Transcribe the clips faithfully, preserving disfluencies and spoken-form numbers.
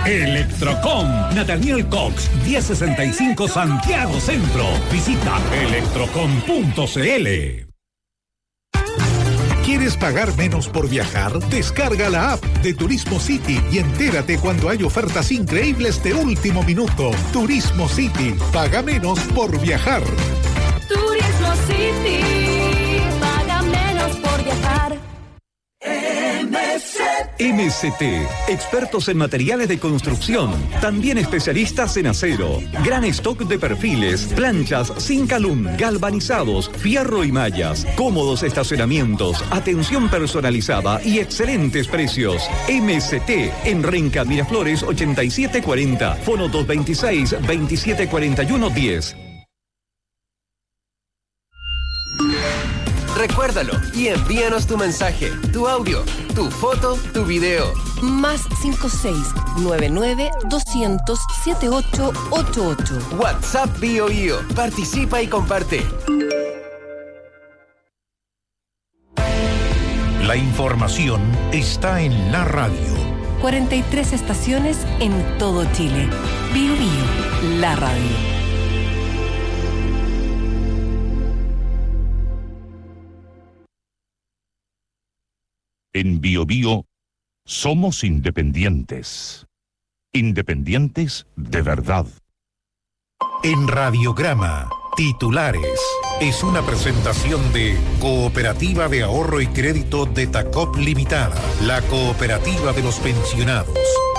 Electrocom, Nathaniel Cox, diez sesenta y cinco Santiago Centro. Visita electrocom punto cl. ¿Quieres pagar menos por viajar? Descarga la app de Turismo City y entérate cuando hay ofertas increíbles de último minuto. Turismo City, paga menos por viajar. Turismo City, paga menos por viajar. M C T. M C T, expertos en materiales de construcción, también especialistas en acero, gran stock de perfiles, planchas, Zincalum, galvanizados, fierro y mallas, cómodos estacionamientos, atención personalizada y excelentes precios. M C T, en Renca Miraflores ochenta y siete cuarenta, fono dos veintiséis, veintisiete cuarenta y uno diez. Recuérdalo y envíanos tu mensaje, tu audio, tu foto, tu video. Más cinco seis nueve nueve doscientos setenta y ocho ochenta y ocho. WhatsApp Bio Bio. Participa y comparte. La información está en la radio. cuarenta y tres estaciones en todo Chile. Bio Bio, la radio. En Bio Bio somos independientes. Independientes de verdad. En Radiograma, titulares. Es una presentación de Cooperativa de Ahorro y Crédito de Tacop Limitada, la cooperativa de los pensionados.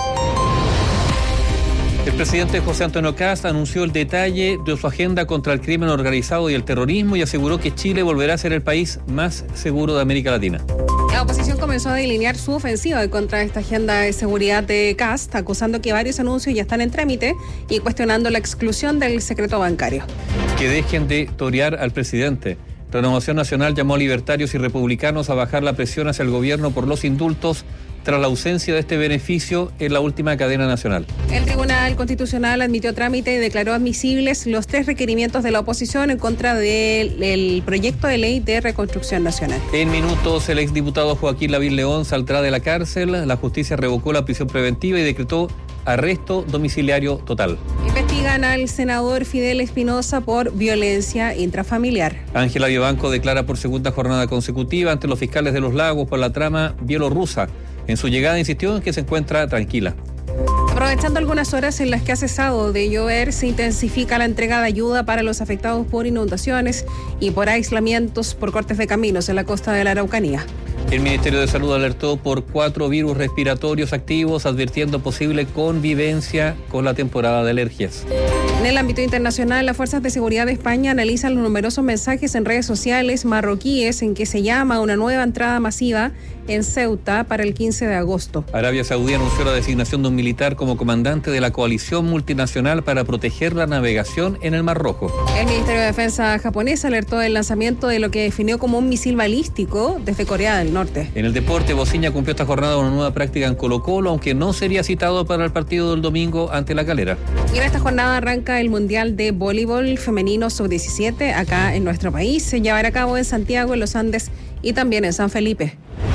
El presidente José Antonio Kast anunció el detalle de su agenda contra el crimen organizado y el terrorismo y aseguró que Chile volverá a ser el país más seguro de América Latina. La oposición comenzó a delinear su ofensiva contra esta agenda de seguridad de Kast, acusando que varios anuncios ya están en trámite y cuestionando la exclusión del secreto bancario. Que dejen de torear al presidente. Renovación Nacional llamó a libertarios y republicanos a bajar la presión hacia el gobierno por los indultos tras la ausencia de este beneficio en la última cadena nacional. El Tribunal Constitucional admitió trámite y declaró admisibles los tres requerimientos de la oposición en contra del el proyecto de ley de reconstrucción nacional. En minutos, el exdiputado Joaquín Lavín León saldrá de la cárcel. La justicia revocó la prisión preventiva y decretó arresto domiciliario total. Investigan al senador Fidel Espinosa por violencia intrafamiliar. Ángela Vivanco declara por segunda jornada consecutiva ante los fiscales de Los Lagos por la trama bielorrusa. En su llegada insistió en que se encuentra tranquila. Aprovechando algunas horas en las que ha cesado de llover, se intensifica la entrega de ayuda para los afectados por inundaciones y por aislamientos por cortes de caminos en la costa de la Araucanía. El Ministerio de Salud alertó por cuatro virus respiratorios activos, advirtiendo posible convivencia con la temporada de alergias. En el ámbito internacional, las fuerzas de seguridad de España analizan los numerosos mensajes en redes sociales marroquíes en que se llama a una nueva entrada masiva en Ceuta para el quince de agosto. Arabia Saudí anunció la designación de un militar como comandante de la coalición multinacional para proteger la navegación en el Mar Rojo. El Ministerio de Defensa japonés alertó del lanzamiento de lo que definió como un misil balístico desde Corea del Norte. En el deporte, Bociña cumplió esta jornada una nueva práctica en Colo-Colo, aunque no sería citado para el partido del domingo ante La Calera. Y en esta jornada arranca el Mundial de Voleibol Femenino sub diecisiete acá en nuestro país. Se llevará a cabo en Santiago, en los Andes y también en San Felipe.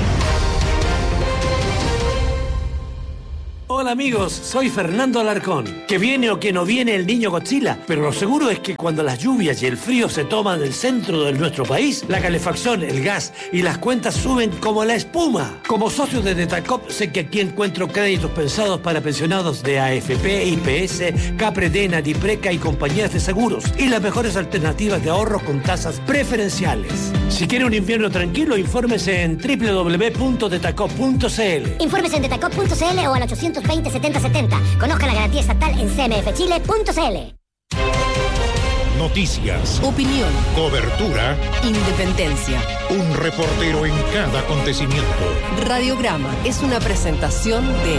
Hola amigos, soy Fernando Alarcón. Que viene o que no viene el niño Godzilla, pero lo seguro es que cuando las lluvias y el frío se toman el centro de nuestro país, la calefacción, el gas y las cuentas suben como la espuma. Como socio de Detacop sé que aquí encuentro créditos pensados para pensionados de A F P, I P S, Capredena, Dipreca y compañías de seguros y las mejores alternativas de ahorro con tasas preferenciales. Si quiere un invierno tranquilo, infórmese en doble u doble u doble u punto detacop punto c l. Infórmese en detacop punto c l o al ochocientos veinte setenta setenta. Conozca la garantía estatal en c m f chile punto c l. Noticias, opinión, cobertura, independencia. Un reportero en cada acontecimiento. Radiograma es una presentación de...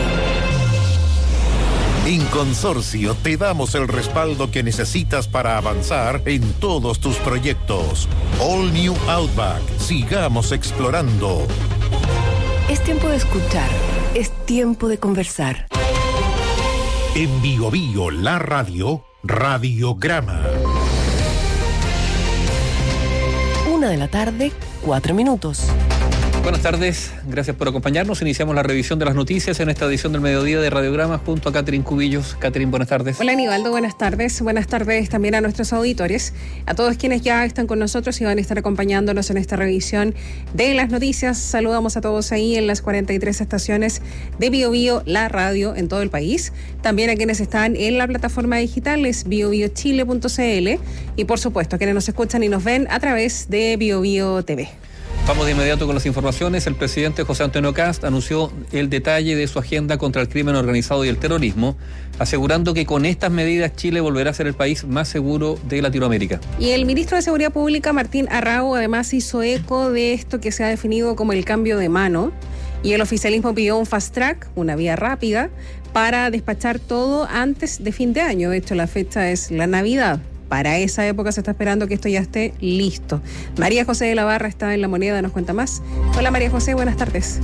En Consorcio te damos el respaldo que necesitas para avanzar en todos tus proyectos. All New Outback. Sigamos explorando. Es tiempo de escuchar. Es tiempo de conversar. En Bio Bio, la radio, Radiograma. Una de la tarde, cuatro minutos. Buenas tardes, gracias por acompañarnos. Iniciamos la revisión de las noticias en esta edición del mediodía de Radiograma junto a Catherine Cubillos. Catherine, buenas tardes. Hola Aníbaldo, buenas tardes. Buenas tardes también a nuestros auditores, a todos quienes ya están con nosotros y van a estar acompañándonos en esta revisión de las noticias. Saludamos a todos ahí en las cuarenta y tres estaciones de Bio Bio, la radio en todo el país. También a quienes están en la plataforma digital es bio bio chile punto c l y por supuesto a quienes nos escuchan y nos ven a través de Bio Bio T V. Vamos de inmediato con las informaciones. El presidente José Antonio Kast anunció el detalle de su agenda contra el crimen organizado y el terrorismo, asegurando que con estas medidas Chile volverá a ser el país más seguro de Latinoamérica. Y el ministro de Seguridad Pública, Martín Arrau, además hizo eco de esto que se ha definido como el cambio de mano. Y el oficialismo pidió un fast track, una vía rápida, para despachar todo antes de fin de año. De hecho, la fecha es la Navidad. Para esa época se está esperando que esto ya esté listo. María José de la Barra está en La Moneda, nos cuenta más. Hola María José, buenas tardes.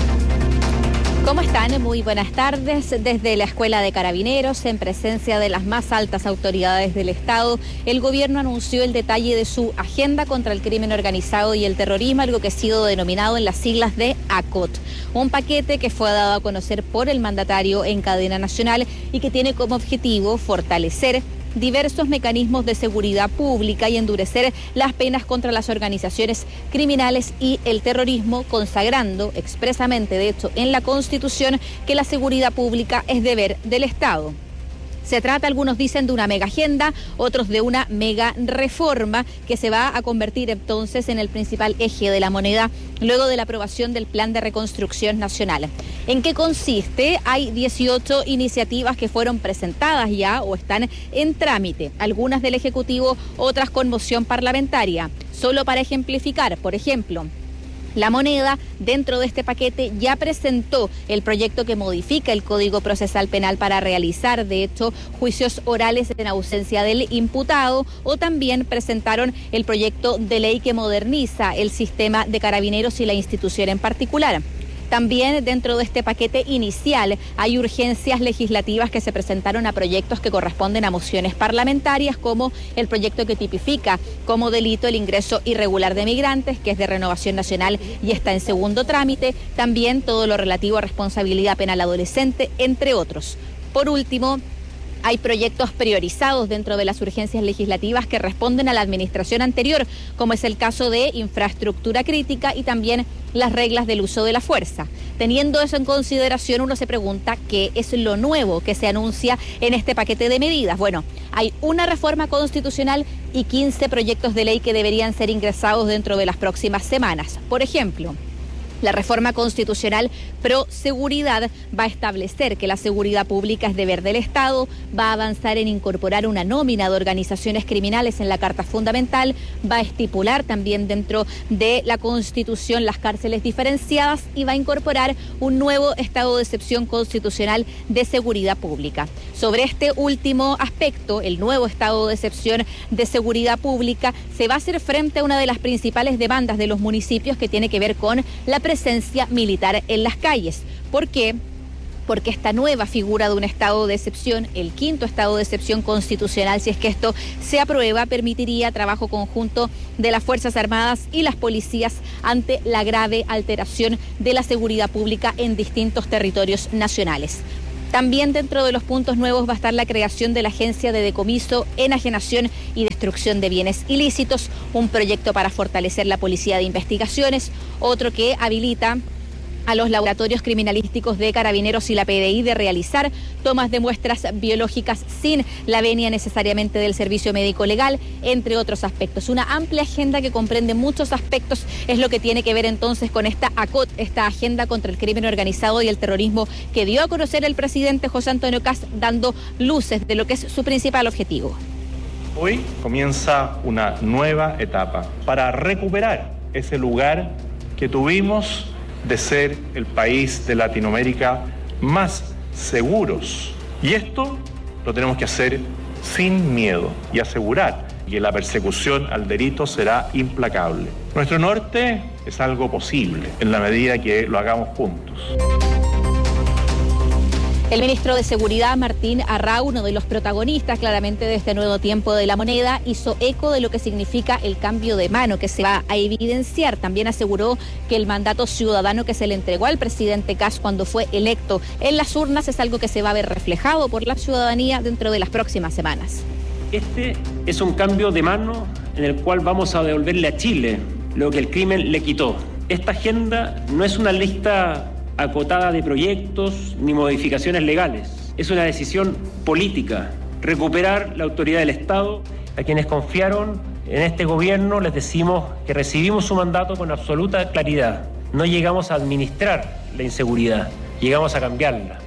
¿Cómo están? Muy buenas tardes. Desde la Escuela de Carabineros, en presencia de las más altas autoridades del Estado, el gobierno anunció el detalle de su agenda contra el crimen organizado y el terrorismo, algo que ha sido denominado en las siglas de A C O T. Un paquete que fue dado a conocer por el mandatario en cadena nacional y que tiene como objetivo fortalecer diversos mecanismos de seguridad pública y endurecer las penas contra las organizaciones criminales y el terrorismo, consagrando expresamente, de hecho, en la Constitución, que la seguridad pública es deber del Estado. Se trata, algunos dicen, de una mega agenda, otros de una mega reforma que se va a convertir entonces en el principal eje de la moneda luego de la aprobación del Plan de Reconstrucción Nacional. ¿En qué consiste? Hay dieciocho iniciativas que fueron presentadas ya o están en trámite, algunas del Ejecutivo, otras con moción parlamentaria. Solo para ejemplificar, por ejemplo, La Moneda, dentro de este paquete, ya presentó el proyecto que modifica el Código Procesal Penal para realizar, de hecho, juicios orales en ausencia del imputado, o también presentaron el proyecto de ley que moderniza el sistema de carabineros y la institución en particular. También dentro de este paquete inicial hay urgencias legislativas que se presentaron a proyectos que corresponden a mociones parlamentarias, como el proyecto que tipifica como delito el ingreso irregular de migrantes, que es de Renovación Nacional y está en segundo trámite, también todo lo relativo a responsabilidad penal adolescente, entre otros. Por último, hay proyectos priorizados dentro de las urgencias legislativas que responden a la administración anterior, como es el caso de infraestructura crítica y también las reglas del uso de la fuerza. Teniendo eso en consideración, uno se pregunta qué es lo nuevo que se anuncia en este paquete de medidas. Bueno, hay una reforma constitucional y quince proyectos de ley que deberían ser ingresados dentro de las próximas semanas. Por ejemplo, la reforma constitucional pro seguridad va a establecer que la seguridad pública es deber del Estado, va a avanzar en incorporar una nómina de organizaciones criminales en la Carta Fundamental, va a estipular también dentro de la Constitución las cárceles diferenciadas y va a incorporar un nuevo estado de excepción constitucional de seguridad pública. Sobre este último aspecto, el nuevo estado de excepción de seguridad pública, se va a hacer frente a una de las principales demandas de los municipios, que tiene que ver con la presencia militar en las calles. ¿Por qué? Porque esta nueva figura de un estado de excepción, el quinto estado de excepción constitucional, si es que esto se aprueba, permitiría trabajo conjunto de las Fuerzas Armadas y las policías ante la grave alteración de la seguridad pública en distintos territorios nacionales. También dentro de los puntos nuevos va a estar la creación de la Agencia de Decomiso, Enajenación y Destrucción de Bienes Ilícitos, un proyecto para fortalecer la Policía de Investigaciones, otro que habilita a los laboratorios criminalísticos de Carabineros y la P D I de realizar tomas de muestras biológicas sin la venia necesariamente del servicio médico legal, entre otros aspectos. Una amplia agenda que comprende muchos aspectos es lo que tiene que ver entonces con esta A C O T, esta agenda contra el crimen organizado y el terrorismo que dio a conocer el presidente José Antonio Kast, dando luces de lo que es su principal objetivo. Hoy comienza una nueva etapa para recuperar ese lugar que tuvimos de ser el país de Latinoamérica más seguros. Y esto lo tenemos que hacer sin miedo y asegurar que la persecución al delito será implacable. Nuestro norte es algo posible en la medida que lo hagamos juntos. El ministro de Seguridad, Martín Arrau, uno de los protagonistas claramente de este nuevo tiempo de la moneda, hizo eco de lo que significa el cambio de mano que se va a evidenciar. También aseguró que el mandato ciudadano que se le entregó al presidente Kast cuando fue electo en las urnas es algo que se va a ver reflejado por la ciudadanía dentro de las próximas semanas. Este es un cambio de mano en el cual vamos a devolverle a Chile lo que el crimen le quitó. Esta agenda no es una lista acotada de proyectos ni modificaciones legales. Es una decisión política, recuperar la autoridad del Estado. A quienes confiaron en este gobierno les decimos que recibimos su mandato con absoluta claridad. No llegamos a administrar la inseguridad, llegamos a cambiarla.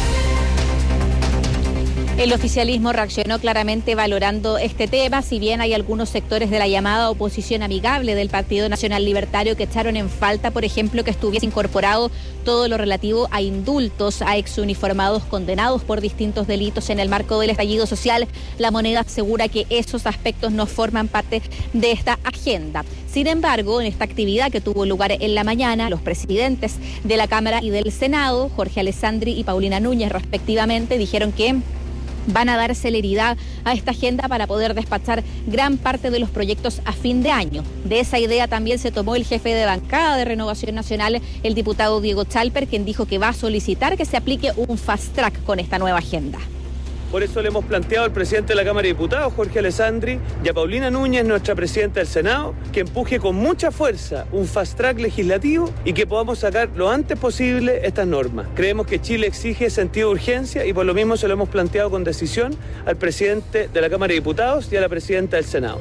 El oficialismo reaccionó claramente valorando este tema, si bien hay algunos sectores de la llamada oposición amigable del Partido Nacional Libertario que echaron en falta, por ejemplo, que estuviese incorporado todo lo relativo a indultos a exuniformados condenados por distintos delitos en el marco del estallido social. La Moneda asegura que esos aspectos no forman parte de esta agenda. Sin embargo, en esta actividad que tuvo lugar en la mañana, los presidentes de la Cámara y del Senado, Jorge Alessandri y Paulina Núñez respectivamente, dijeron que van a dar celeridad a esta agenda para poder despachar gran parte de los proyectos a fin de año. De esa idea también se tomó el jefe de bancada de Renovación Nacional, el diputado Diego Chalper, quien dijo que va a solicitar que se aplique un fast track con esta nueva agenda. Por eso le hemos planteado al presidente de la Cámara de Diputados, Jorge Alessandri, y a Paulina Núñez, nuestra presidenta del Senado, que empuje con mucha fuerza un fast track legislativo y que podamos sacar lo antes posible estas normas. Creemos que Chile exige sentido de urgencia y por lo mismo se lo hemos planteado con decisión al presidente de la Cámara de Diputados y a la presidenta del Senado.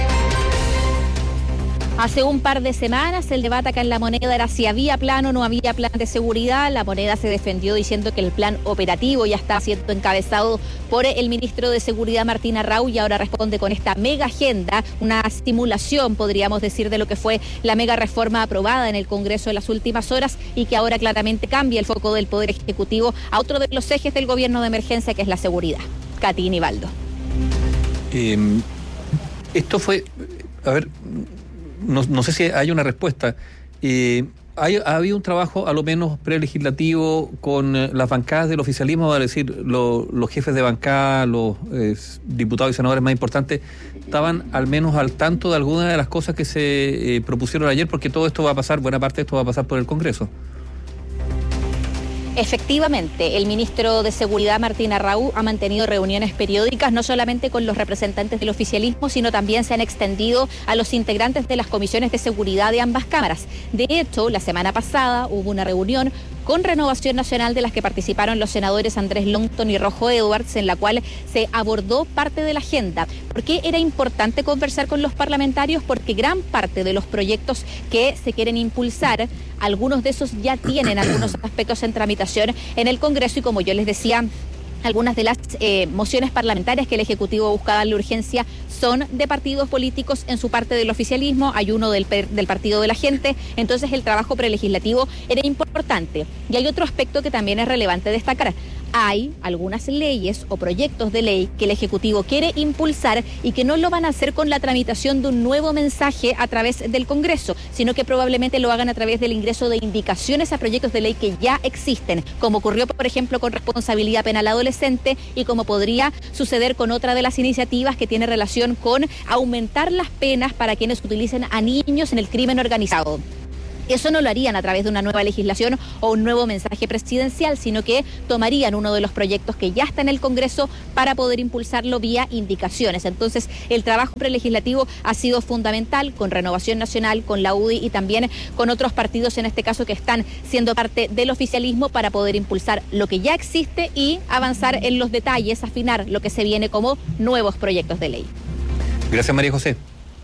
Hace un par de semanas el debate acá en La Moneda era si había plan o no había plan de seguridad. La Moneda se defendió diciendo que el plan operativo ya está siendo encabezado por el ministro de Seguridad, Martín Arrau, y ahora responde con esta mega agenda, una simulación, podríamos decir, de lo que fue la mega reforma aprobada en el Congreso en las últimas horas y que ahora claramente cambia el foco del Poder Ejecutivo a otro de los ejes del gobierno de emergencia, que es la seguridad. Katy Nivaldo. Eh, esto fue, a ver... No, no sé si hay una respuesta. Eh, hay, ha habido un trabajo a lo menos prelegislativo con eh, las bancadas del oficialismo, es decir, lo, los jefes de bancada, los eh, diputados y senadores más importantes, estaban al menos al tanto de algunas de las cosas que se eh, propusieron ayer, porque todo esto va a pasar, buena parte de esto va a pasar por el Congreso. Efectivamente, el ministro de Seguridad, Martín Arrau, ha mantenido reuniones periódicas, no solamente con los representantes del oficialismo, sino también se han extendido a los integrantes de las comisiones de seguridad de ambas cámaras. De hecho, la semana pasada hubo una reunión con Renovación Nacional de las que participaron los senadores Andrés Longton y Rojo Edwards, en la cual se abordó parte de la agenda. ¿Por qué era importante conversar con los parlamentarios? Porque gran parte de los proyectos que se quieren impulsar, algunos de esos ya tienen algunos aspectos en tramitación en el Congreso y, como yo les decía, algunas de las eh, mociones parlamentarias que el Ejecutivo busca darle urgencia son de partidos políticos, en su parte del oficialismo, hay uno del, del Partido de la Gente, entonces el trabajo prelegislativo era importante. Y hay otro aspecto que también es relevante destacar. Hay algunas leyes o proyectos de ley que el Ejecutivo quiere impulsar y que no lo van a hacer con la tramitación de un nuevo mensaje a través del Congreso, sino que probablemente lo hagan a través del ingreso de indicaciones a proyectos de ley que ya existen, como ocurrió, por ejemplo, con responsabilidad penal adolescente y como podría suceder con otra de las iniciativas que tiene relación con aumentar las penas para quienes utilicen a niños en el crimen organizado. Eso no lo harían a través de una nueva legislación o un nuevo mensaje presidencial, sino que tomarían uno de los proyectos que ya está en el Congreso para poder impulsarlo vía indicaciones. Entonces, el trabajo prelegislativo ha sido fundamental con Renovación Nacional, con la U D I y también con otros partidos, en este caso, que están siendo parte del oficialismo para poder impulsar lo que ya existe y avanzar en los detalles, afinar lo que se viene como nuevos proyectos de ley. Gracias, María José.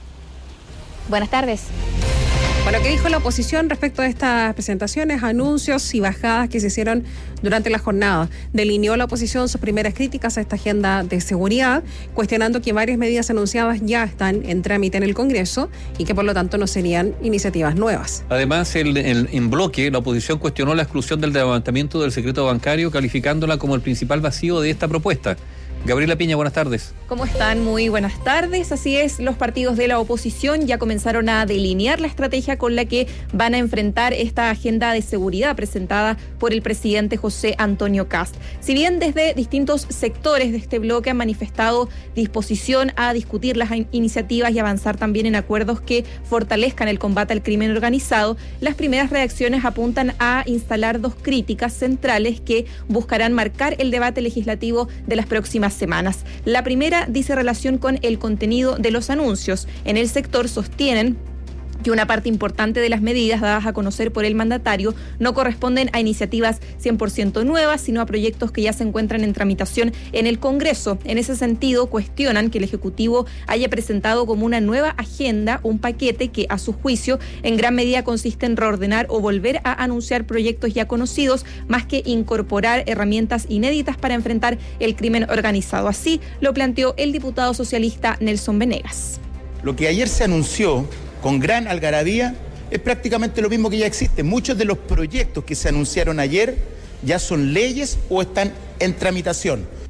Buenas tardes. Bueno, ¿qué dijo la oposición respecto a estas presentaciones, anuncios y bajadas que se hicieron durante la jornada? Delineó la oposición sus primeras críticas a esta agenda de seguridad, cuestionando que varias medidas anunciadas ya están en trámite en el Congreso y que por lo tanto no serían iniciativas nuevas. Además, el, el, en bloque, la oposición cuestionó la exclusión del levantamiento del secreto bancario, calificándola como el principal vacío de esta propuesta. Gabriela Piña, buenas tardes. ¿Cómo están? Muy buenas tardes. Así es, los partidos de la oposición ya comenzaron a delinear la estrategia con la que van a enfrentar esta agenda de seguridad presentada por el presidente José Antonio Kast. Si bien desde distintos sectores de este bloque han manifestado disposición a discutir las iniciativas y avanzar también en acuerdos que fortalezcan el combate al crimen organizado, las primeras reacciones apuntan a instalar dos críticas centrales que buscarán marcar el debate legislativo de las próximas semanas. La primera dice relación con el contenido de los anuncios. En el sector sostienen que una parte importante de las medidas dadas a conocer por el mandatario no corresponden a iniciativas cien por ciento nuevas, sino a proyectos que ya se encuentran en tramitación en el Congreso. En ese sentido, cuestionan que el Ejecutivo haya presentado como una nueva agenda un paquete que, a su juicio, en gran medida consiste en reordenar o volver a anunciar proyectos ya conocidos, más que incorporar herramientas inéditas para enfrentar el crimen organizado. Así lo planteó el diputado socialista Nelson Venegas. Lo que ayer se anunció con gran algarabía es prácticamente lo mismo que ya existe. Muchos de los proyectos que se anunciaron ayer ya son leyes o están en tramitación.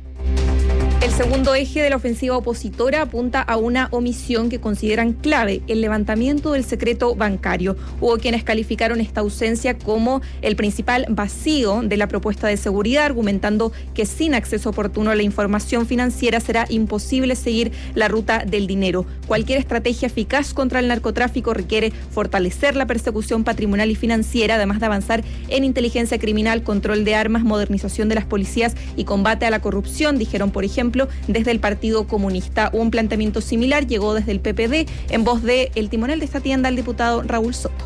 El segundo eje de la ofensiva opositora apunta a una omisión que consideran clave: el levantamiento del secreto bancario. Hubo quienes calificaron esta ausencia como el principal vacío de la propuesta de seguridad, argumentando que sin acceso oportuno a la información financiera será imposible seguir la ruta del dinero. Cualquier estrategia eficaz contra el narcotráfico requiere fortalecer la persecución patrimonial y financiera, además de avanzar en inteligencia criminal, control de armas, modernización de las policías y combate a la corrupción, dijeron, por ejemplo, desde el Partido Comunista. Un planteamiento similar llegó desde el P P D en voz de el timonel de esta tienda, el diputado Raúl Soto.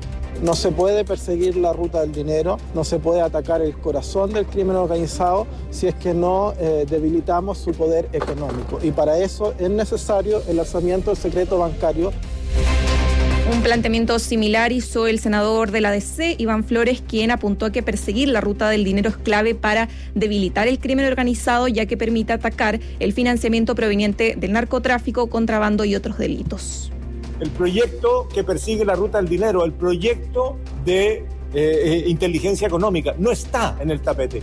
No se puede perseguir la ruta del dinero, no se puede atacar el corazón del crimen organizado si es que no eh, debilitamos su poder económico. Y para eso es necesario el lanzamiento del secreto bancario. Un planteamiento similar hizo el senador de la D C, Iván Flores, quien apuntó a que perseguir la ruta del dinero es clave para debilitar el crimen organizado, ya que permite atacar el financiamiento proveniente del narcotráfico, contrabando y otros delitos. El proyecto que persigue la ruta del dinero, el proyecto de eh, inteligencia económica, no está en el tapete.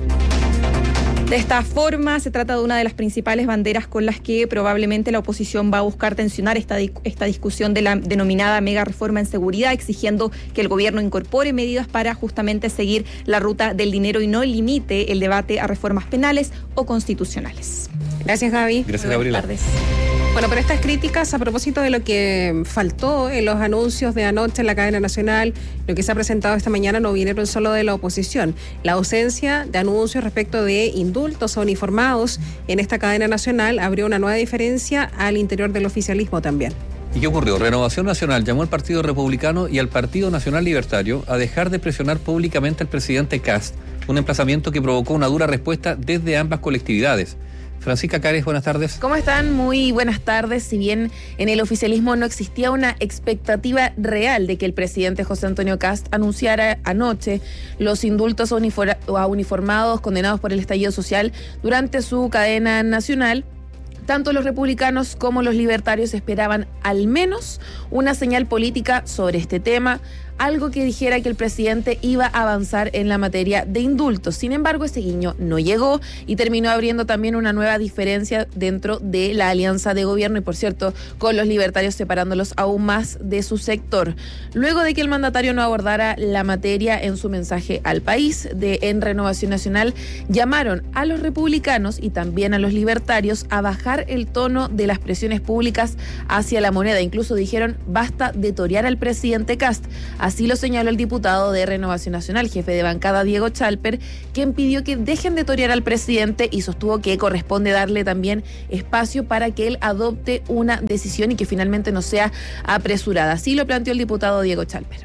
De esta forma, se trata de una de las principales banderas con las que probablemente la oposición va a buscar tensionar esta, esta discusión de la denominada mega reforma en seguridad, exigiendo que el gobierno incorpore medidas para justamente seguir la ruta del dinero y no limite el debate a reformas penales o constitucionales. Gracias, Gaby. Gracias, Gabriela. Buenas tardes. Bueno, pero estas críticas a propósito de lo que faltó en los anuncios de anoche en la cadena nacional, lo que se ha presentado esta mañana, no vinieron solo de la oposición. La ausencia de anuncios respecto de indultos a uniformados en esta cadena nacional abrió una nueva diferencia al interior del oficialismo también. ¿Y qué ocurrió? Renovación Nacional llamó al Partido Republicano y al Partido Nacional Libertario a dejar de presionar públicamente al presidente Kast, un emplazamiento que provocó una dura respuesta desde ambas colectividades. Francisca Cares, buenas tardes. ¿Cómo están? Muy buenas tardes. Si bien en el oficialismo no existía una expectativa real de que el presidente José Antonio Kast anunciara anoche los indultos a uniformados condenados por el estallido social durante su cadena nacional, tanto los republicanos como los libertarios esperaban al menos una señal política sobre este tema, algo que dijera que el presidente iba a avanzar en la materia de indultos. Sin embargo, ese guiño no llegó y terminó abriendo también una nueva diferencia dentro de la alianza de gobierno y, por cierto, con los libertarios separándolos aún más de su sector. Luego de que el mandatario no abordara la materia en su mensaje al país, de en Renovación Nacional llamaron a los republicanos y también a los libertarios a bajar el tono de las presiones públicas hacia la moneda. Incluso dijeron, basta de torear al presidente Kast. Así lo señaló el diputado de Renovación Nacional, jefe de bancada Diego Chalper, quien pidió que dejen de torear al presidente y sostuvo que corresponde darle también espacio para que él adopte una decisión y que finalmente no sea apresurada. Así lo planteó el diputado Diego Chalper.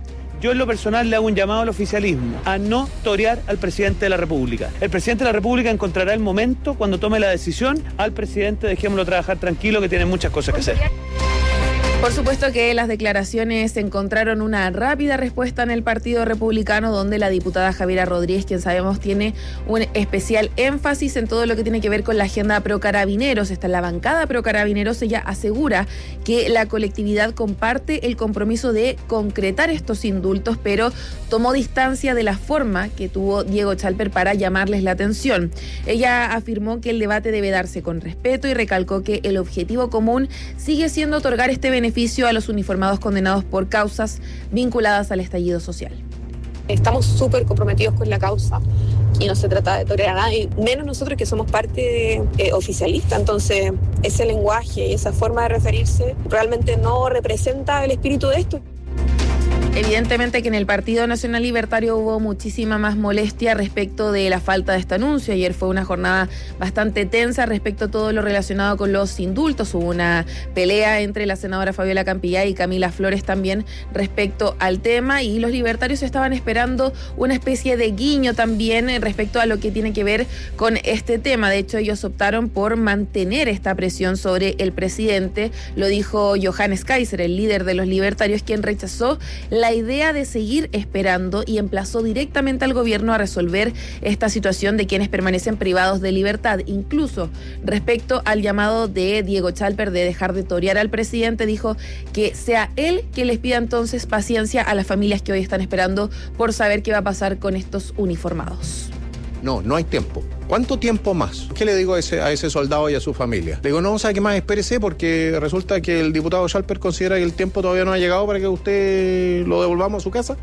Yo en lo personal le hago un llamado al oficialismo a no torear al presidente de la República. El presidente de la República encontrará el momento cuando tome la decisión. Al presidente dejémoslo trabajar tranquilo, que tiene muchas cosas que hacer. Por supuesto que las declaraciones encontraron una rápida respuesta en el Partido Republicano, donde la diputada Javiera Rodríguez, quien sabemos tiene un especial énfasis en todo lo que tiene que ver con la agenda pro carabineros, está en la bancada pro carabineros, ella asegura que la colectividad comparte el compromiso de concretar estos indultos, pero tomó distancia de la forma que tuvo Diego Chalper para llamarles la atención. Ella afirmó que el debate debe darse con respeto y recalcó que el objetivo común sigue siendo otorgar este beneficio a los uniformados condenados por causas vinculadas al estallido social. Estamos súper comprometidos con la causa y no se trata de torear a nadie, menos nosotros que somos parte eh, oficialista. Entonces, ese lenguaje y esa forma de referirse realmente no representa el espíritu de esto. Evidentemente que en el Partido Nacional Libertario hubo muchísima más molestia respecto de la falta de este anuncio. Ayer fue una jornada bastante tensa respecto a todo lo relacionado con los indultos. Hubo una pelea entre la senadora Fabiola Campillay y Camila Flores también respecto al tema, y los libertarios estaban esperando una especie de guiño también respecto a lo que tiene que ver con este tema. De hecho, ellos optaron por mantener esta presión sobre el presidente. Lo dijo Johannes Kaiser, el líder de los libertarios, quien rechazó la idea de seguir esperando y emplazó directamente al gobierno a resolver esta situación de quienes permanecen privados de libertad. Incluso respecto al llamado de Diego Chalper de dejar de torear al presidente, dijo que sea él que les pida entonces paciencia a las familias que hoy están esperando por saber qué va a pasar con estos uniformados. No, no hay tiempo. ¿Cuánto tiempo más? ¿Qué le digo a ese, a ese soldado y a su familia? Le digo, no, ¿sabe qué más? Espérese, porque resulta que el diputado Chalper considera que el tiempo todavía no ha llegado para que usted lo devolvamos a su casa.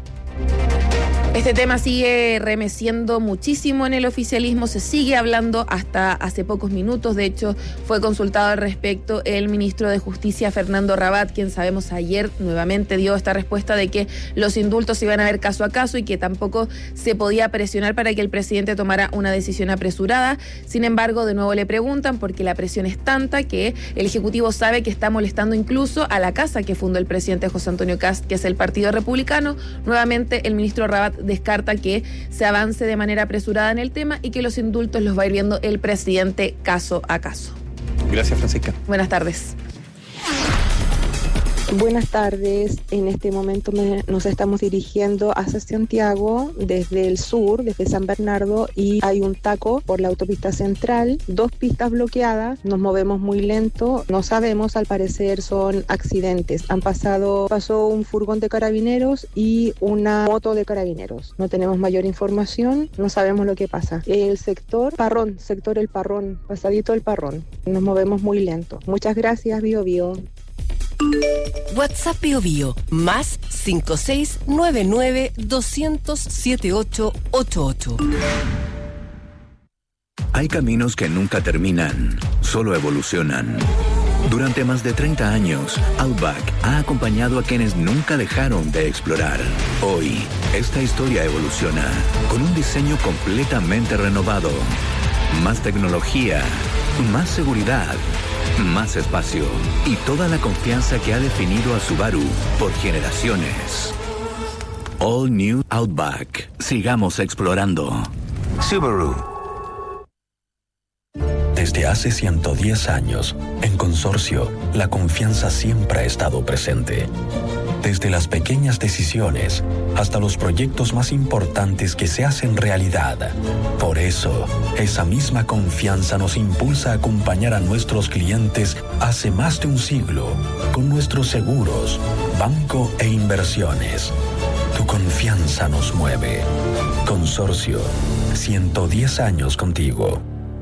Este tema sigue remeciendo muchísimo en el oficialismo, se sigue hablando hasta hace pocos minutos. De hecho, fue consultado al respecto el ministro de Justicia, Fernando Rabat, quien sabemos ayer nuevamente dio esta respuesta de que los indultos se iban a ver caso a caso y que tampoco se podía presionar para que el presidente tomara una decisión apresurada. Sin embargo, de nuevo le preguntan porque la presión es tanta que el Ejecutivo sabe que está molestando incluso a la casa que fundó el presidente José Antonio Kast, que es el Partido Republicano. Nuevamente, el ministro Rabat descarta que se avance de manera apresurada en el tema y que los indultos los va a ir viendo el presidente caso a caso. Gracias, Francisca. Buenas tardes. Buenas tardes. En este momento me, nos estamos dirigiendo hacia Santiago desde el sur, desde San Bernardo, y hay un taco por la autopista central, dos pistas bloqueadas, nos movemos muy lento, no sabemos, al parecer son accidentes. Han pasado, pasó un furgón de carabineros y una moto de carabineros. No tenemos mayor información, no sabemos lo que pasa. El sector Parrón, sector El Parrón, pasadito El Parrón. Nos movemos muy lento. Muchas gracias, Bio Bio. WhatsApp Bio Bio, más cinco seis nueve nueve dos cero cero siete ocho ocho ocho. Hay caminos que nunca terminan, solo evolucionan. Durante más de treinta años, Outback ha acompañado a quienes nunca dejaron de explorar. Hoy, esta historia evoluciona con un diseño completamente renovado. Más tecnología, más seguridad, más espacio y toda la confianza que ha definido a Subaru por generaciones. All New Outback. Sigamos explorando. Subaru. Desde hace ciento diez años, en Consorcio, la confianza siempre ha estado presente. Desde las pequeñas decisiones hasta los proyectos más importantes que se hacen realidad. Por eso, esa misma confianza nos impulsa a acompañar a nuestros clientes hace más de un siglo con nuestros seguros, banco e inversiones. Tu confianza nos mueve. Consorcio, ciento diez años contigo.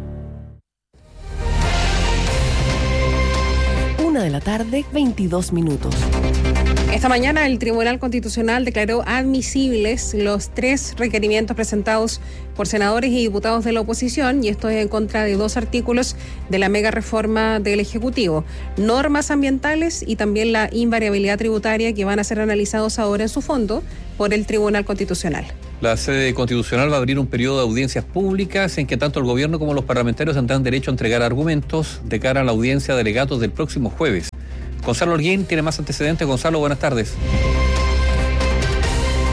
Una de la tarde, veintidós minutos. Esta mañana el Tribunal Constitucional declaró admisibles los tres requerimientos presentados por senadores y diputados de la oposición, y esto es en contra de dos artículos de la mega reforma del Ejecutivo, normas ambientales y también la invariabilidad tributaria, que van a ser analizados ahora en su fondo por el Tribunal Constitucional. La sede constitucional va a abrir un periodo de audiencias públicas en que tanto el gobierno como los parlamentarios tendrán derecho a entregar argumentos de cara a la audiencia de alegatos del próximo jueves. Gonzalo Holguín tiene más antecedentes. Gonzalo, buenas tardes.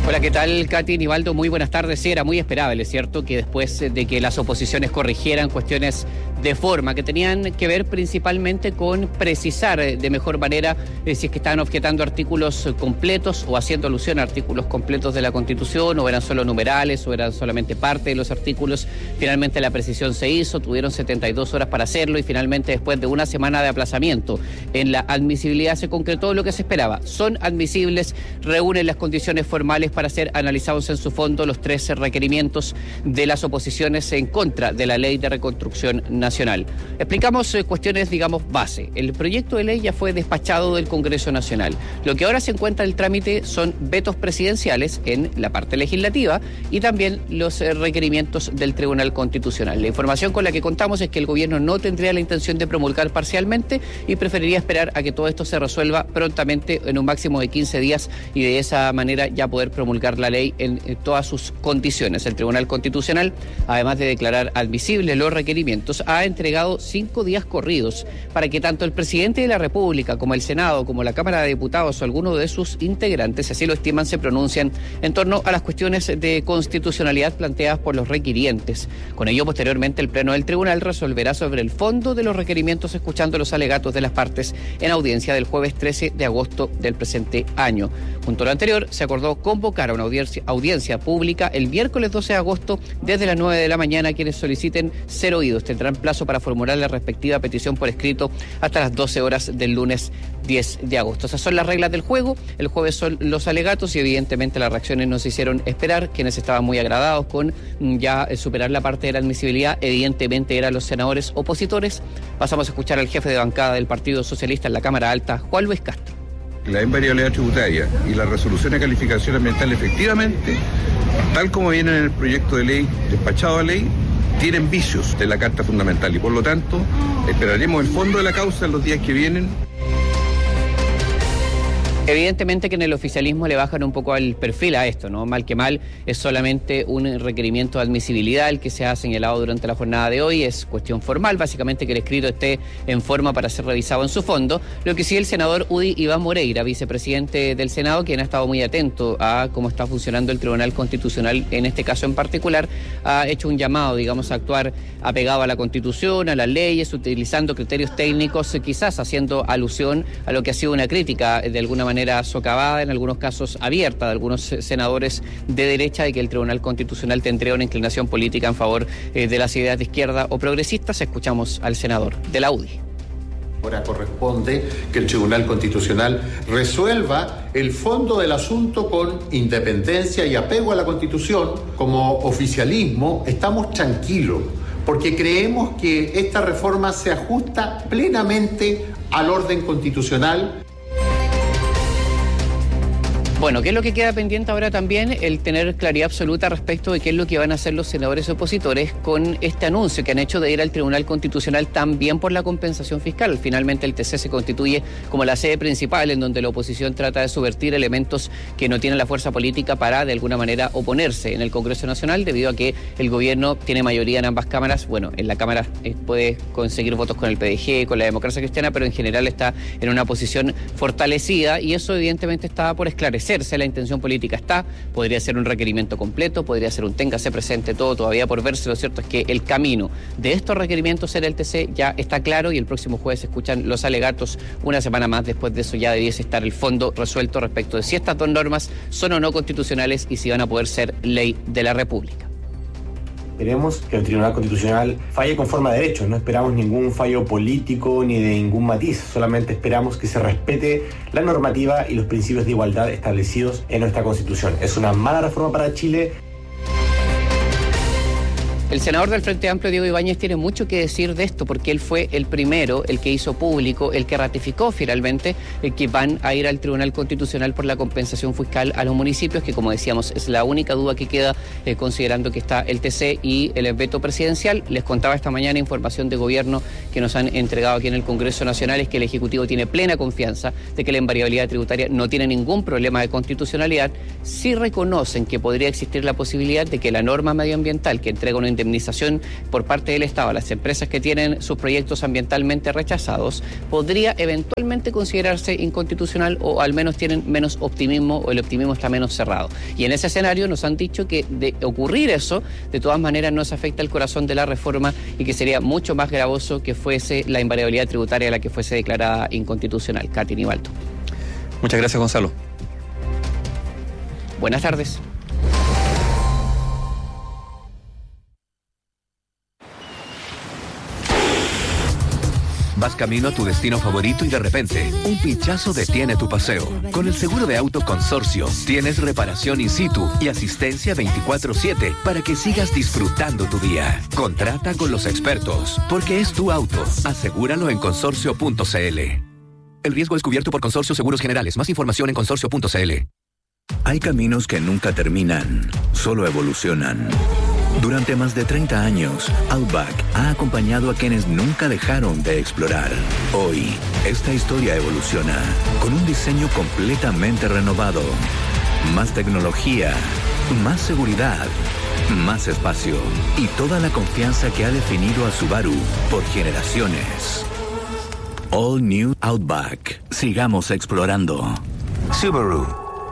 Hola, ¿qué tal, Katy, Nivaldo? Muy buenas tardes. Sí, era muy esperable, ¿cierto?, que después de que las oposiciones corrigieran cuestiones de forma que tenían que ver principalmente con precisar de mejor manera eh, si es que estaban objetando artículos completos o haciendo alusión a artículos completos de la Constitución, o eran solo numerales, o eran solamente parte de los artículos. Finalmente la precisión se hizo, tuvieron setenta y dos horas para hacerlo y finalmente, después de una semana de aplazamiento en la admisibilidad, se concretó lo que se esperaba. Son admisibles, reúnen las condiciones formales para ser analizados en su fondo los trece requerimientos de las oposiciones en contra de la Ley de Reconstrucción Nacional. Explicamos eh, cuestiones, digamos, base. El proyecto de ley ya fue despachado del Congreso Nacional. Lo que ahora se encuentra en el trámite son vetos presidenciales en la parte legislativa y también los eh, requerimientos del Tribunal Constitucional. La información con la que contamos es que el gobierno no tendría la intención de promulgar parcialmente y preferiría esperar a que todo esto se resuelva prontamente en un máximo de quince días y de esa manera ya poder promulgar la ley en, en todas sus condiciones. El Tribunal Constitucional, además de declarar admisibles los requerimientos, ha entregado cinco días corridos para que tanto el presidente de la República como el Senado, como la Cámara de Diputados o alguno de sus integrantes, así lo estiman, se pronuncian en torno a las cuestiones de constitucionalidad planteadas por los requirientes. Con ello, posteriormente, el Pleno del Tribunal resolverá sobre el fondo de los requerimientos, escuchando los alegatos de las partes en audiencia del jueves trece de agosto del presente año. Junto a lo anterior, se acordó convocar a una audiencia, audiencia pública el miércoles doce de agosto desde las nueve de la mañana. Quienes soliciten ser oídos tendrán plazo para formular la respectiva petición por escrito hasta las doce horas del lunes diez de agosto. Esas son las reglas del juego. El jueves son los alegatos y evidentemente las reacciones nos hicieron esperar. Quienes estaban muy agradados con ya superar la parte de la admisibilidad evidentemente eran los senadores opositores. Pasamos a escuchar al jefe de bancada del Partido Socialista en la Cámara Alta, Juan Luis Castro. La invariabilidad tributaria y la resolución de calificación ambiental, efectivamente, tal como viene en el proyecto de ley despachado a ley, tienen vicios de la Carta Fundamental y por lo tanto esperaremos el fondo de la causa en los días que vienen. Evidentemente que en el oficialismo le bajan un poco el perfil a esto, ¿no? Mal que mal, es solamente un requerimiento de admisibilidad el que se ha señalado durante la jornada de hoy. Es cuestión formal, básicamente que el escrito esté en forma para ser revisado en su fondo. Lo que sí, el senador Udi Iván Moreira, vicepresidente del Senado, quien ha estado muy atento a cómo está funcionando el Tribunal Constitucional en este caso en particular, ha hecho un llamado, digamos, a actuar apegado a la Constitución, a las leyes, utilizando criterios técnicos, quizás haciendo alusión a lo que ha sido una crítica de alguna manera manera socavada, en algunos casos abierta, de algunos senadores de derecha, de que el Tribunal Constitucional tendría una inclinación política en favor eh, de las ideas de izquierda o progresistas. Escuchamos al senador de la U D I. Ahora corresponde que el Tribunal Constitucional resuelva el fondo del asunto con independencia y apego a la Constitución. Como oficialismo estamos tranquilos porque creemos que esta reforma se ajusta plenamente al orden constitucional. Bueno, ¿qué es lo que queda pendiente ahora también? El tener claridad absoluta respecto de qué es lo que van a hacer los senadores opositores con este anuncio que han hecho de ir al Tribunal Constitucional también por la compensación fiscal. Finalmente el T C se constituye como la sede principal en donde la oposición trata de subvertir elementos que no tienen la fuerza política para de alguna manera oponerse en el Congreso Nacional, debido a que el gobierno tiene mayoría en ambas cámaras. Bueno, en la Cámara eh, puede conseguir votos con el P D G, con la Democracia Cristiana, pero en general está en una posición fortalecida y eso evidentemente estaba por esclarecer. La intención política está, podría ser un requerimiento completo, podría ser un téngase presente, todo todavía por verse. Lo cierto es que el camino de estos requerimientos en el T C ya está claro y el próximo jueves se escuchan los alegatos. Una semana más después de eso ya debiese estar el fondo resuelto respecto de si estas dos normas son o no constitucionales y si van a poder ser ley de la República. Esperemos que el Tribunal Constitucional falle conforme a derecho, no esperamos ningún fallo político ni de ningún matiz, solamente esperamos que se respete la normativa y los principios de igualdad establecidos en nuestra Constitución. Es una mala reforma para Chile. El senador del Frente Amplio, Diego Ibáñez, tiene mucho que decir de esto porque él fue el primero, el que hizo público, el que ratificó finalmente el que van a ir al Tribunal Constitucional por la compensación fiscal a los municipios, que como decíamos es la única duda que queda eh, considerando que está el T C y el veto presidencial. Les contaba esta mañana información de gobierno que nos han entregado aquí en el Congreso Nacional, es que el Ejecutivo tiene plena confianza de que la invariabilidad tributaria no tiene ningún problema de constitucionalidad. Sí reconocen que podría existir la posibilidad de que la norma medioambiental que entrega una indemnización indemnización por parte del Estado a las empresas que tienen sus proyectos ambientalmente rechazados podría eventualmente considerarse inconstitucional, o al menos tienen menos optimismo, o el optimismo está menos cerrado. Y en ese escenario nos han dicho que de ocurrir eso, de todas maneras no se afecta el corazón de la reforma y que sería mucho más gravoso que fuese la invariabilidad tributaria la que fuese declarada inconstitucional. Katy Nivaldo. Muchas gracias, Gonzalo. Buenas tardes. Vas camino a tu destino favorito y de repente, un pinchazo detiene tu paseo. Con el seguro de auto Consorcio, tienes reparación in situ y asistencia veinticuatro siete para que sigas disfrutando tu día. Contrata con los expertos, porque es tu auto. Asegúralo en consorcio punto c l. El riesgo es cubierto por Consorcio Seguros Generales. Más información en consorcio punto c l. Hay caminos que nunca terminan, solo evolucionan. Durante más de treinta años, Outback ha acompañado a quienes nunca dejaron de explorar. Hoy, esta historia evoluciona con un diseño completamente renovado. Más tecnología, más seguridad, más espacio y toda la confianza que ha definido a Subaru por generaciones. All New Outback. Sigamos explorando. Subaru.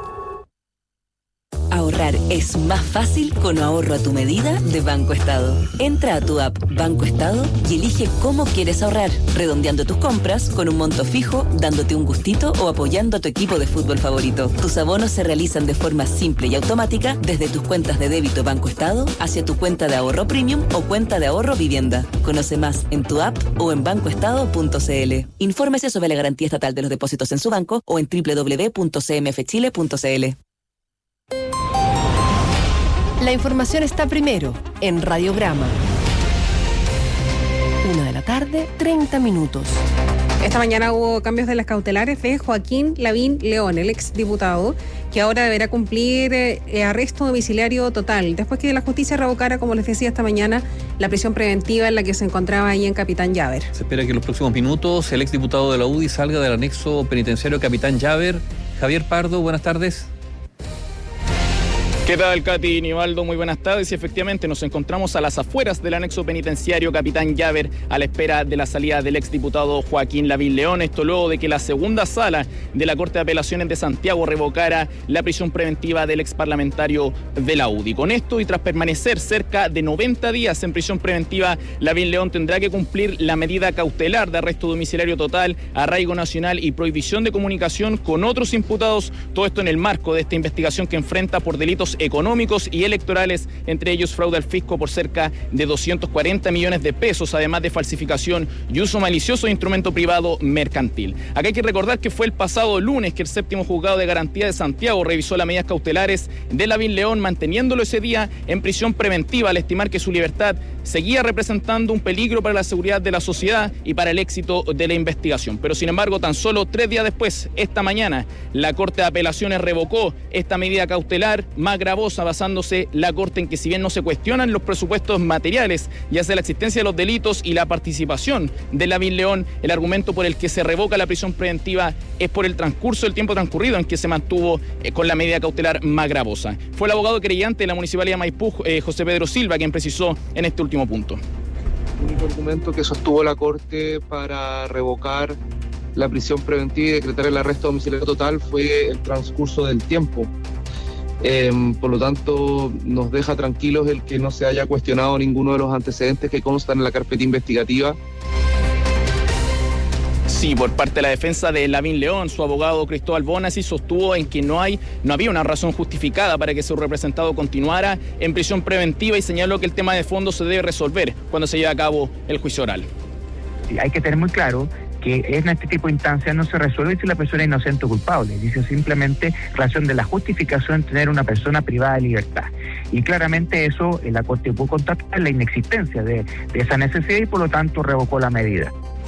Ahorrar es más fácil con ahorro a tu medida de Banco Estado. Entra a tu app Banco Estado y elige cómo quieres ahorrar, redondeando tus compras con un monto fijo, dándote un gustito o apoyando a tu equipo de fútbol favorito. Tus abonos se realizan de forma simple y automática desde tus cuentas de débito Banco Estado hacia tu cuenta de ahorro premium o cuenta de ahorro vivienda. Conoce más en tu app o en banco estado punto c l. Infórmese sobre la garantía estatal de los depósitos en su banco o en doble u doble u doble u punto c m f chile punto c l. La información está primero en Radiograma. Una de la tarde, treinta minutos. Esta mañana hubo cambios de las cautelares de Joaquín Lavín León, el exdiputado, que ahora deberá cumplir eh, arresto domiciliario total, después que la justicia revocara, como les decía esta mañana, la prisión preventiva en la que se encontraba ahí en Capitán Llaver. Se espera que en los próximos minutos el exdiputado de la U D I salga del anexo penitenciario Capitán Llaver. Javier Pardo, buenas tardes. ¿Qué tal, Katy Nivaldo? Muy buenas tardes. Y efectivamente nos encontramos a las afueras del anexo penitenciario Capitán Llaver a la espera de la salida del exdiputado Joaquín Lavín León. Esto luego de que la segunda sala de la Corte de Apelaciones de Santiago revocara la prisión preventiva del exparlamentario de la U D I. Con esto y tras permanecer cerca de noventa días en prisión preventiva, Lavín León tendrá que cumplir la medida cautelar de arresto domiciliario total, arraigo nacional y prohibición de comunicación con otros imputados. Todo esto en el marco de esta investigación que enfrenta por delitos económicos y electorales, entre ellos fraude al fisco por cerca de doscientos cuarenta millones de pesos, además de falsificación y uso malicioso de instrumento privado mercantil. Acá hay que recordar que fue el pasado lunes que el séptimo juzgado de garantía de Santiago revisó las medidas cautelares de Lavín León, manteniéndolo ese día en prisión preventiva al estimar que su libertad seguía representando un peligro para la seguridad de la sociedad y para el éxito de la investigación. Pero sin embargo, tan solo tres días después, esta mañana, la Corte de Apelaciones revocó esta medida cautelar más gravosa, basándose la Corte en que si bien no se cuestionan los presupuestos materiales, ya sea la existencia de los delitos y la participación de Lavín León, el argumento por el que se revoca la prisión preventiva es por el transcurso del tiempo transcurrido en que se mantuvo eh, con la medida cautelar más gravosa. Fue el abogado querellante de la Municipalidad de Maipú, eh, José Pedro Silva, quien precisó en este último punto. El único argumento que sostuvo la Corte para revocar la prisión preventiva y decretar el arresto domiciliario total fue el transcurso del tiempo. Eh, por lo tanto, nos deja tranquilos el que no se haya cuestionado ninguno de los antecedentes que constan en la carpeta investigativa. Sí, por parte de la defensa de Lavín León, su abogado Cristóbal Bonasi sostuvo en que no hay, no había una razón justificada para que su representado continuara en prisión preventiva y señaló que el tema de fondo se debe resolver cuando se lleve a cabo el juicio oral. Sí, hay que tener muy claro que en este tipo de instancias no se resuelve si la persona es inocente o culpable, dice simplemente relación de la justificación de tener una persona privada de libertad. Y claramente eso la Corte pudo constatar la inexistencia de, de esa necesidad y por lo tanto revocó la medida.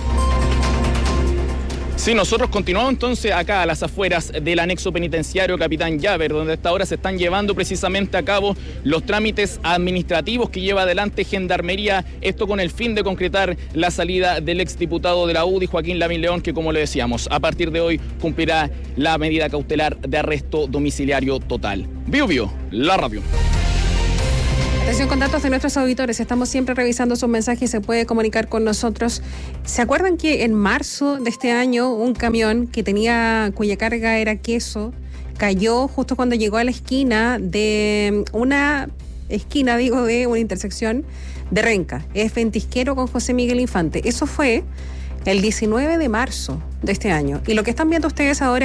Sí, nosotros continuamos entonces acá a las afueras del anexo penitenciario Capitán Llaver, donde hasta ahora se están llevando precisamente a cabo los trámites administrativos que lleva adelante Gendarmería, esto con el fin de concretar la salida del exdiputado de la U D I, Joaquín Lavín León, que como le decíamos, a partir de hoy cumplirá la medida cautelar de arresto domiciliario total. Bio Bio, la radio. Atención con datos de nuestros auditores, estamos siempre revisando sus mensajes, se puede comunicar con nosotros. ¿Se acuerdan que en marzo de este año un camión que tenía, cuya carga era queso, cayó justo cuando llegó a la esquina de una esquina, digo, de una intersección de Renca? Es Ventisquero con José Miguel Infante. Eso fue el diecinueve de marzo de este año. Y lo que están viendo ustedes ahora